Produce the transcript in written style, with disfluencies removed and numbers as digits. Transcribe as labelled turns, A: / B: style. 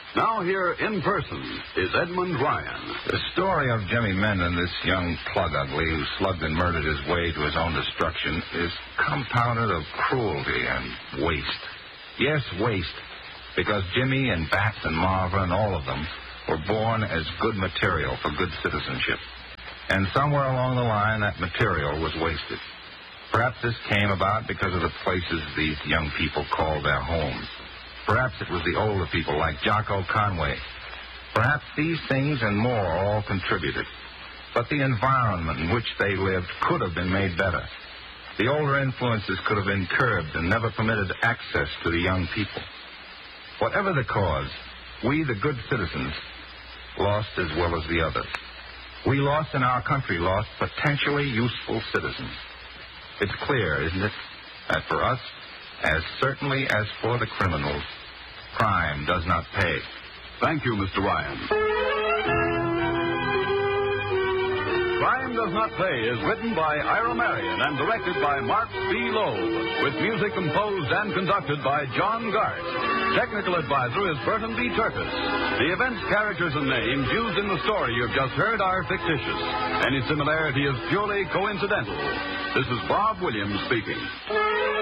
A: Now here in person is Edmund Ryan.
B: The story of Jimmy Mendon, this young plug ugly who slugged and murdered his way to his own destruction, is compounded of cruelty and waste. Yes, waste, because Jimmy and Bats and Marva and all of them were born as good material for good citizenship. And somewhere along the line, that material was wasted. Perhaps this came about because of the places these young people called their homes. Perhaps it was the older people like Jocko Conway. Perhaps these things and more all contributed. But the environment in which they lived could have been made better. The older influences could have been curbed and never permitted access to the young people. Whatever the cause, we, the good citizens, lost as well as the others. We lost and our country lost potentially useful citizens. It's clear, isn't it, that for us, as certainly as for the criminals, crime does not pay.
A: Thank you, Mr. Ryan. Crime Does Not Pay is written by Ira Marion and directed by Mark B. Loeb, with music composed and conducted by John Gart. Technical advisor is Burton B. Turkis. The events, characters, and names used in the story you've just heard are fictitious. Any similarity is purely coincidental. This is Bob Williams speaking.